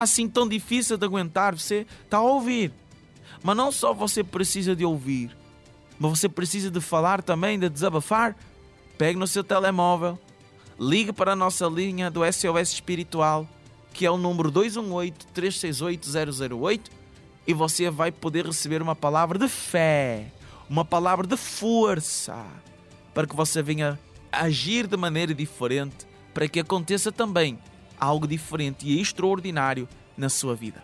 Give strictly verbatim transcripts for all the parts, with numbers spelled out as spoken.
assim tão difícil de aguentar, você está a ouvir. Mas não só você precisa de ouvir, mas você precisa de falar também, de desabafar. Pegue no seu telemóvel, ligue para a nossa linha do S O S Espiritual, que é o número dois um oito, três seis oito, zero zero oito, e você vai poder receber uma palavra de fé, uma palavra de força, para que você venha agir de maneira diferente, para que aconteça também algo diferente e extraordinário na sua vida.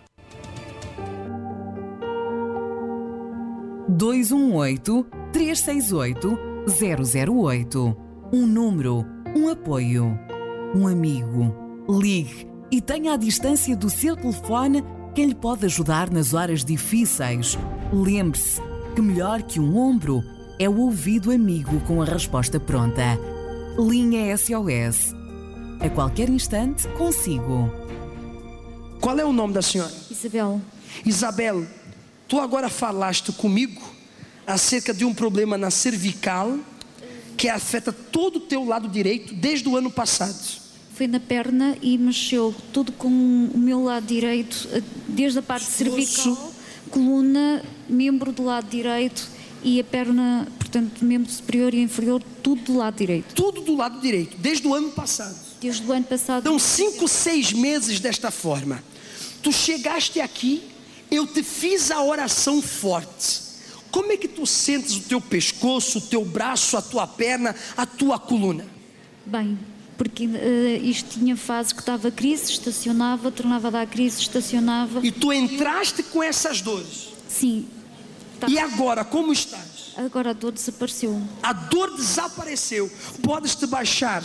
dois um oito, três seis oito, zero zero oito. Um número, um apoio, um amigo. Ligue e tenha à distância do seu telefone quem lhe pode ajudar nas horas difíceis. Lembre-se que melhor que um ombro é o ouvido amigo com a resposta pronta. Linha S O S. A qualquer instante, consigo. Qual é o nome da senhora? Isabel. Isabel, tu agora falaste comigo acerca de um problema na cervical que afeta todo o teu lado direito desde o ano passado. Foi na perna e mexeu tudo com o meu lado direito, desde a parte cervical, coluna, membro do lado direito e a perna, portanto, membro superior e inferior, tudo do lado direito. Tudo do lado direito, desde o ano passado. Desde o ano passado. Então, cinco, seis meses desta forma. Tu chegaste aqui, eu te fiz a oração forte. Como é que tu sentes o teu pescoço, o teu braço, a tua perna, a tua coluna? Bem, porque uh, isto tinha fases que dava crise, estacionava, tornava a dar crise, estacionava. E tu entraste com essas dores? Sim. Tá. E agora, como estás? Agora a dor desapareceu. A dor desapareceu. Podes te baixar.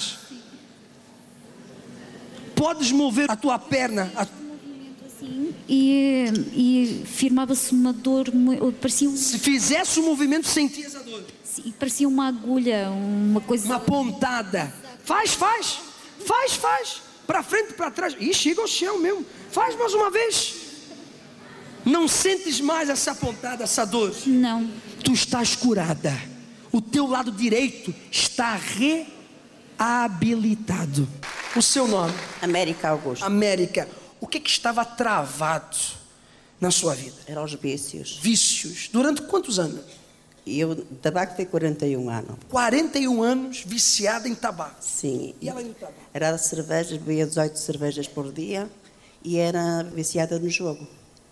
Podes mover a tua perna. A... Assim, e, e firmava-se uma dor, parecia um... Se fizesse o movimento, sentias a dor. Sim, parecia uma agulha, uma coisa... Uma pontada. Faz, faz. Faz, faz. Para frente, para trás. Ih, chega ao chão mesmo. Faz mais uma vez. Não sentes mais essa pontada, essa dor? Não. Tu estás curada. O teu lado direito está reabilitado. O seu nome? América Augusto. América. O que é que estava travado na sua vida? Eram os vícios. Vícios. Durante quantos anos? Eu, tabaco, tem quarenta e um anos. quarenta e um anos viciada em tabaco. Sim. E além do tabaco? Era cervejas, bebia dezoito cervejas por dia e era viciada no jogo.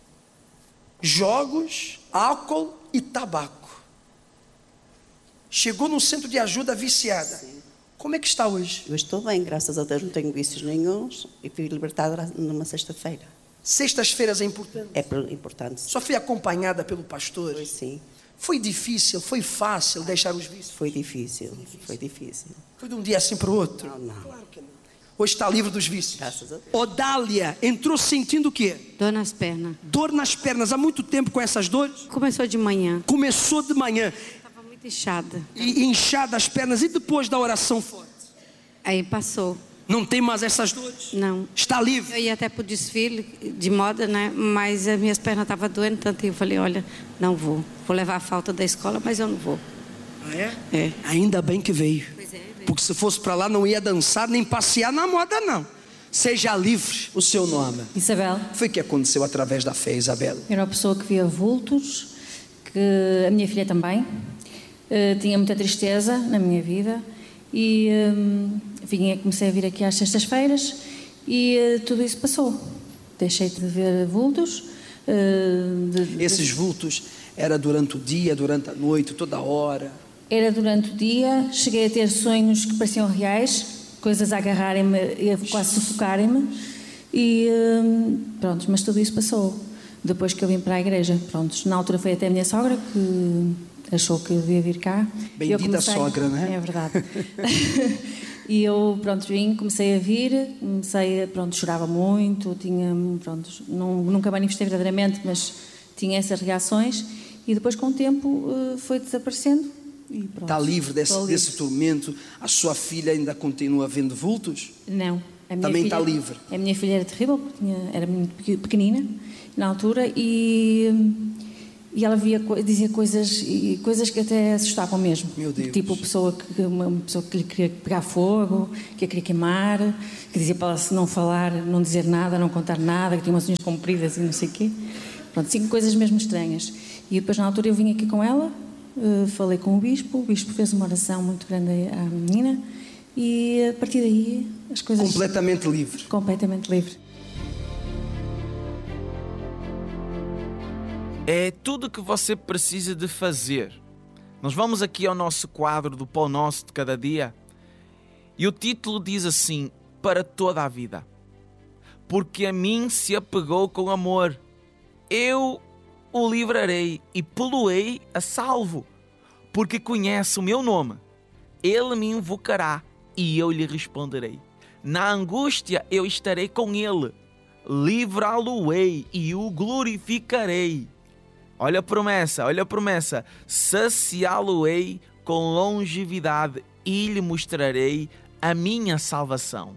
Jogos, álcool e tabaco. Chegou no centro de ajuda viciada. Sim. Como é que está hoje? Eu estou bem, graças a Deus, não tenho vícios nenhuns e fui libertada numa sexta-feira. Sextas-feiras é importante? É importante. Só fui acompanhada pelo pastor? Foi, sim. Foi difícil, foi fácil deixar os vícios? Foi difícil, foi difícil. Foi de um dia assim para o outro? Não, não. Claro que não. Hoje está livre dos vícios. Graças a Deus. Odália entrou sentindo o quê? Dor nas pernas. Dor nas pernas. Há muito tempo com essas dores? Começou de manhã. Começou de manhã. Estava muito inchada. E inchada as pernas. E depois da oração forte? Aí passou. Não tem mais essas dores? Não. Está livre? Eu ia até para o desfile de moda, né? Mas as minhas pernas estavam doendo tanto. E eu falei, olha, não vou. Vou levar a falta da escola, mas eu não vou. Ah, é? É. Ainda bem que veio. Pois é, veio. Porque se fosse para lá não ia dançar nem passear na moda, não. Seja livre. O seu nome? Isabel. Foi o que aconteceu através da fé, Isabel? Era uma pessoa que via vultos, que a minha filha também. Uh, tinha muita tristeza na minha vida. E um, vinha, comecei a vir aqui às sextas-feiras e uh, tudo isso passou. Deixei de ver vultos. Uh, de, de... Esses vultos era durante o dia, durante a noite, toda hora? Era durante o dia. Cheguei a ter sonhos que pareciam reais, coisas a agarrarem-me e a quase sufocarem-me. E um, pronto, mas tudo isso passou. Depois que eu vim para a igreja, pronto, na altura foi até a minha sogra que achou que eu devia vir cá. Bendita comecei... sogra, não é? É verdade. E eu, pronto, vim, comecei a vir, comecei, pronto, chorava muito, tinha, pronto, não, nunca manifestei verdadeiramente, mas tinha essas reações e depois com o tempo foi desaparecendo. E pronto, está livre desse, livre desse tormento? A sua filha ainda continua vendo vultos? Não. A minha Também filha, está livre? A minha filha era terrível, porque tinha, era muito pequenina na altura e... E ela via, dizia coisas, coisas que até assustavam mesmo. Meu Deus. Tipo pessoa que, uma pessoa que lhe queria pegar fogo, que a queria queimar, que dizia para ela se não falar, não dizer nada, não contar nada, que tinha umas unhas compridas e não sei o quê. Pronto, cinco coisas mesmo estranhas. E depois, na altura, eu vim aqui com ela, falei com o bispo, o bispo fez uma oração muito grande à menina e, a partir daí, as coisas... Completamente livre. Completamente livre. É tudo o que você precisa de fazer. Nós vamos aqui ao nosso quadro do Pão Nosso de Cada Dia e o título diz assim: para toda a vida. Porque a mim se apegou com amor, eu o livrarei e pô-lo-ei a salvo. Porque conhece o meu nome, ele me invocará e eu lhe responderei. Na angústia eu estarei com ele, livrá-lo-ei e o glorificarei. Olha a promessa, olha a promessa. Saciá-lo-ei com longevidade e lhe mostrarei a minha salvação.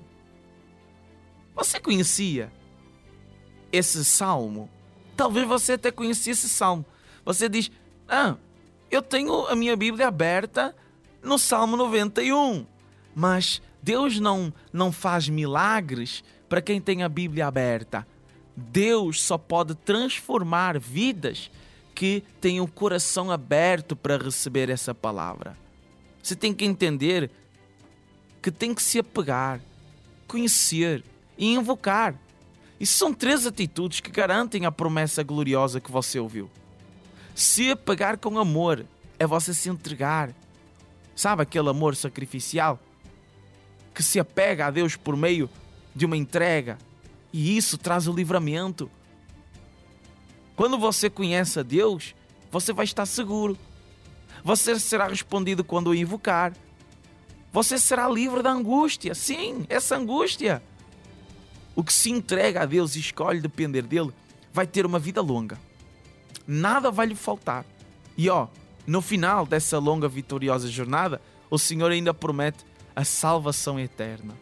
Você conhecia esse salmo? Talvez você até conhecia esse salmo. Você diz, ah, eu tenho a minha Bíblia aberta no Salmo noventa e um. Mas Deus não, não faz milagres para quem tem a Bíblia aberta. Deus só pode transformar vidas que têm o coração aberto para receber essa palavra. Você tem que entender que tem que se apegar, conhecer e invocar. Isso são três atitudes que garantem a promessa gloriosa que você ouviu. Se apegar com amor é você se entregar. Sabe aquele amor sacrificial que se apega a Deus por meio de uma entrega, e isso traz o livramento. Quando você conhece a Deus, você vai estar seguro. Você será respondido quando o invocar. Você será livre da angústia. Sim, essa angústia. O que se entrega a Deus e escolhe depender dele vai ter uma vida longa. Nada vai lhe faltar. E ó, no final dessa longa vitoriosa jornada, o Senhor ainda promete a salvação eterna.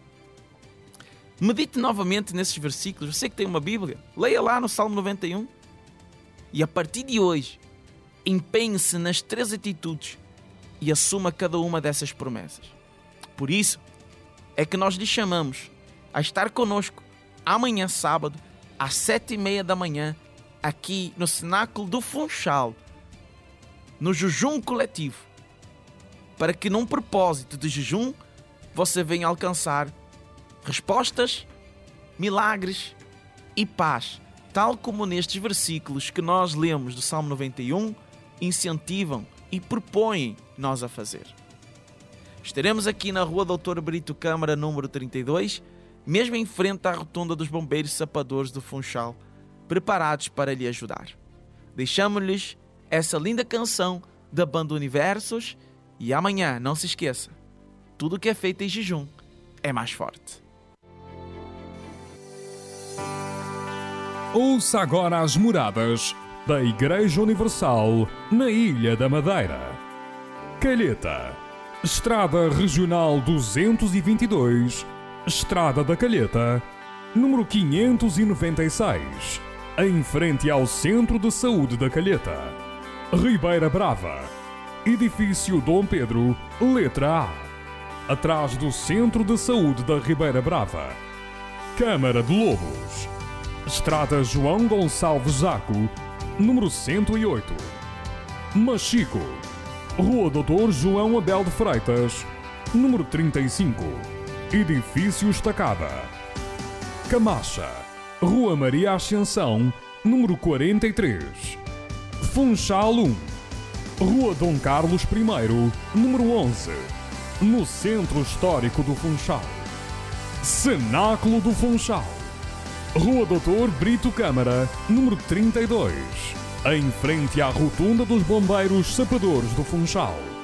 Medite novamente nesses versículos. Você que tem uma Bíblia, leia lá no Salmo noventa e um. E a partir de hoje, empenhe-se nas três atitudes e assuma cada uma dessas promessas. Por isso, é que nós lhe chamamos a estar conosco amanhã sábado, às sete e meia da manhã, aqui no Cenáculo do Funchal, no jejum coletivo, para que num propósito de jejum, você venha alcançar respostas, milagres e paz, tal como nestes versículos que nós lemos do Salmo noventa e um, incentivam e propõem nós a fazer. Estaremos aqui na Rua doutor Brito Câmara, número trinta e dois, mesmo em frente à rotunda dos Bombeiros Sapadores do Funchal, preparados para lhe ajudar. Deixamos-lhes essa linda canção da banda Universos e amanhã, não se esqueça, tudo que é feito em jejum é mais forte. Ouça agora as moradas da Igreja Universal na Ilha da Madeira. Calheta, Estrada Regional duzentos e vinte e dois, Estrada da Calheta, número quinhentos e noventa e seis, em frente ao Centro de Saúde da Calheta. Ribeira Brava, Edifício Dom Pedro, letra A, atrás do Centro de Saúde da Ribeira Brava. Câmara de Lobos, Estrada João Gonçalves Zaco, número cento e oito. Machico, Rua doutor João Abel de Freitas, número trinta e cinco, Edifício Estacada. Camacha, Rua Maria Ascensão, número quarenta e três. Funchal um, Rua Dom Carlos I, número onze, no Centro Histórico do Funchal. Cenáculo do Funchal, Rua doutor Brito Câmara, número trinta e dois, em frente à rotunda dos Bombeiros Sapadores do Funchal.